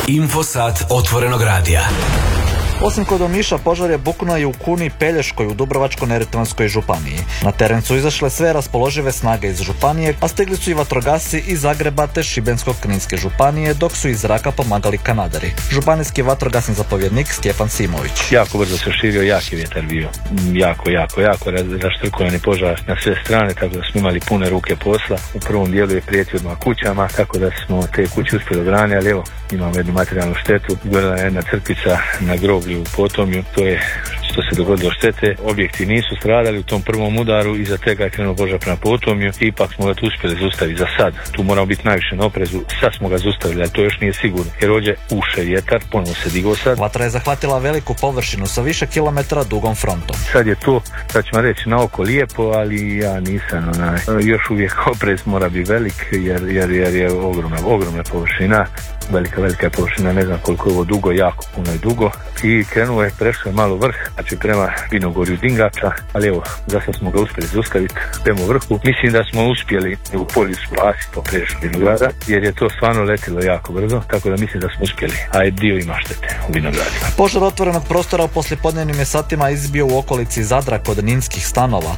Infosat otvorenog radija. Osim kod Omiša, požar je buknuo i u Kuni Pelješkoj u Dubrovačko-neretvanskoj županiji. Na teren su izašle sve raspoložive snage iz županije, a stigli su i vatrogasci iz Zagreba te Šibensko-kninske županije, dok su iz zraka pomagali kanadari. Županijski vatrogasni zapovjednik Stjepan Simović. Jako brzo se širio, jaki vjetar bio. Jako raštrkovan je požar na sve strane, tako da smo imali pune ruke posla. U prvom dijelu je prijetio odmah kućama, tako da smo te kuće uspjeli odbraniti, ali evo, imamo jednu materijalnu štetu. Gorila je jedna crkvica na groblju u Potomju, to je što se dogodilo štete. Objekti nisu stradali u tom prvom udaru, iza tega je krenuo požar prema Potomju. Ipak smo ga tu uspjeli zaustaviti za sad. Tu moramo biti najviše na oprezu. Sad smo ga zaustavili, ali to još nije sigurno. Jer ovdje uše vjetar, ponovo se digao sad. Vatra je zahvatila veliku površinu sa više kilometara dugom frontom. Sad je to, sad ćemo reći, na oko lijepo, ali ja nisam još uvijek oprez mora biti velik, jer je ogromna površina. Velika je površina, ne znam koliko je ovo dugo, jako puno je dugo. I krenuo je, prešao je malo vrh, znači prema Vinogorju Dingača, ali evo, za sad smo ga uspjeli zaustaviti prema vrhu. Mislim da smo uspjeli u polju spasiti po prešu vinograda, jer je to stvarno letilo jako brzo, tako da mislim da smo uspjeli, a dio ima štete u vinogradima. Požar otvorenog prostora u poslijepodnevnim je satima izbio u okolici Zadra kod Ninskih stanova.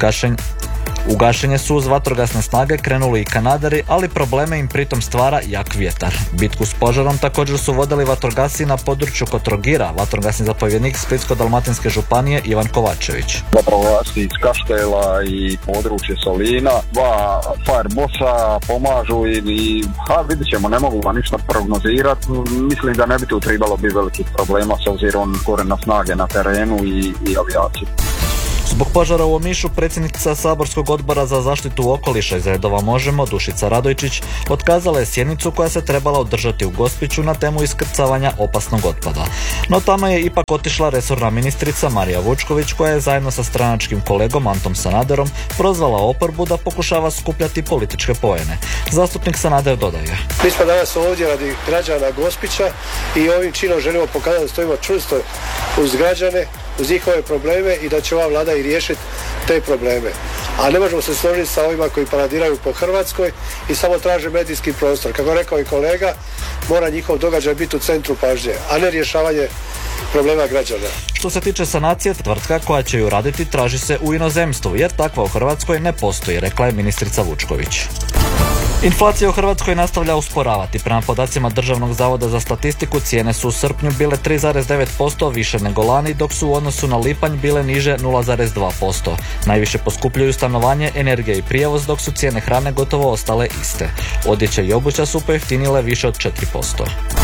U gašenje su uz vatrogasne snage krenuli i kanadari, ali probleme im pritom stvara jak vjetar. Bitku s požarom također su vodili vatrogasci na području kod Trogira, vatrogasni zapovjednik Splitsko-dalmatinske županije Ivan Kovačević. Vatrogasci iz Kaštela i područje Solina, dva firebossa pomažu i vidit ćemo, ne mogu ga ništa prognozirati. Mislim da ne bi tu trebalo biti velikih problema s obzirom na snage na terenu i avijaciju. Zbog požara u Omišu predsjednica saborskog odbora za zaštitu okoliša iz redova Možemo, Dušica Radojčić, otkazala je sjednicu koja se trebala održati u Gospiću na temu iskrcavanja opasnog otpada. No tamo je ipak otišla resorna ministrica Marija Vučković, koja je zajedno sa stranačkim kolegom Antom Sanaderom prozvala oporbu da pokušava skupljati političke poene. Zastupnik Sanader dodaje: Mi smo danas ovdje radi građana Gospića i ovim činom želimo pokazati da stojimo čvrsto uz građane, uz njihove probleme i da će ova vlada i riješiti te probleme. A ne možemo se složiti sa ovima koji paradiraju po Hrvatskoj i samo traže medijski prostor. Kako rekao i kolega, mora njihov događaj biti u centru pažnje, a ne rješavanje problema građana. Što se tiče sanacije, tvrtka koja će ju raditi traži se u inozemstvu, jer takva u Hrvatskoj ne postoji, rekla je ministrica Vučković. Inflacija u Hrvatskoj nastavlja usporavati. Prema podacima Državnog zavoda za statistiku, cijene su u srpnju bile 3,9% više nego lani, dok su u odnosu na lipanj bile niže 0,2%. Najviše poskupljuju stanovanje, energija i prijevoz, dok su cijene hrane gotovo ostale iste. Odjeća i obuća su pojeftinile više od 4%.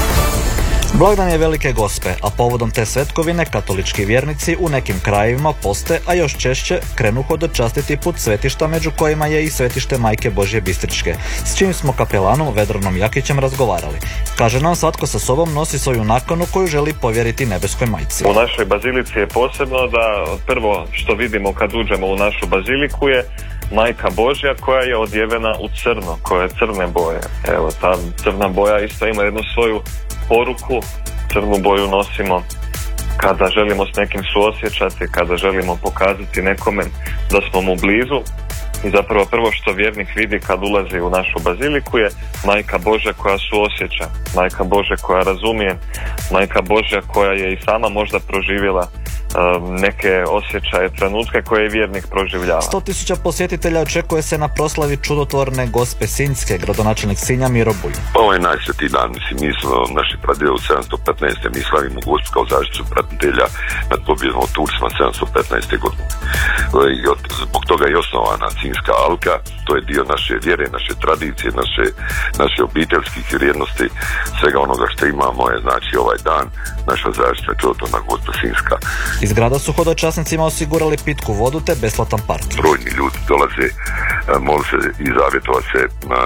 Blagdan je Velike Gospe, a povodom te svetkovine katolički vjernici u nekim krajevima poste, a još češće krenu hodočastiti put svetišta, među kojima je i svetište Majke Božje Bistričke, s čim smo kapelanom Vedranom Jakićem razgovarali. Kaže nam, svatko sa sobom nosi svoju nakanu koju želi povjeriti nebeskoj majci. U našoj bazilici je posebno da prvo što vidimo kad uđemo u našu baziliku je Majka Božja koja je odjevena u crno, koja je crne boje. Evo, ta crna boja isto ima jednu svoju poruku. Crnu boju nosimo kada želimo s nekim suosjećati, kada želimo pokazati nekome da smo mu blizu. I zapravo prvo što vjernik vidi kad ulazi u našu baziliku je Majka Božja koja suosjeća, Majka Božja koja razumije, Majka Božja koja je i sama možda proživjela neke osjećaje, trenutke koje je vjernik proživljava. 100.000 posjetitelja očekuje se na proslavi čudotvorne Gospe Sinjske, gradonačelnik Sinja Miro Bulj. Ovo je najsvetiji dan, mi smo naši pradjedovi u 715. mi slavimo Gospu kao zaštitu pratitelja nad pobjedom od Turcima 715. godine. Zbog toga je osnovana Sinjska alka, to je dio naše vjere, naše tradicije, naše obiteljskih vrijednosti, svega onoga što imamo je znači ovaj dan, naša zaštita čudotvorna Gospa Sinjska. Iz grada su hodočasnicima osigurali pitku vodu te besplatan parking. Brojni ljudi dolaze, moli se i zavjetova se na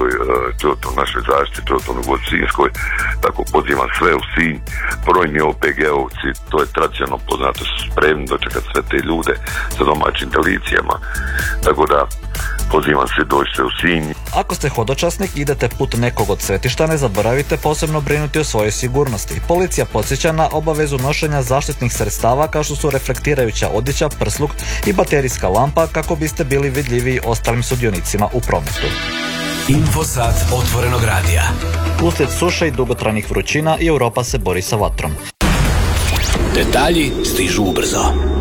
našoj zaštiti, čudotvornoj Gospi Sinjskoj, tako pozivam sve u Sinj, brojni OPG-ovci, to je tradicionalno poznato, su spremni dočekati sve te ljude sa domaćim tradicijama, tako da pozivam se dođite u Sinj. Ako ste hodočasnik, idete put nekog od svetišta, ne zaboravite posebno brinuti o svojoj sigurnosti. Policija podsjeća na obavezu nošenja zaštitnih sredstava kao što su reflektirajuća odjeća, prsluk i baterijska lampa kako biste bili vidljiviji ostalim sudionicima u prometu. Infosat otvorenog radija. Uslijed suše i dugotrajnih vrućina i Europa se bori sa vatrom. Detalji stižu ubrzo.